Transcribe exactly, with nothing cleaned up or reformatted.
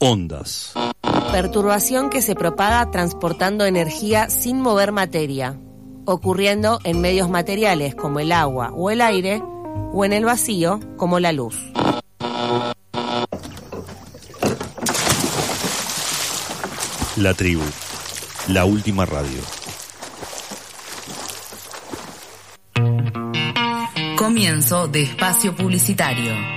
Ondas. Perturbación que se propaga transportando energía sin mover materia, ocurriendo en medios materiales como el agua o el aire, o en el vacío como la luz. La tribu, la última radio. Comienzo de espacio publicitario.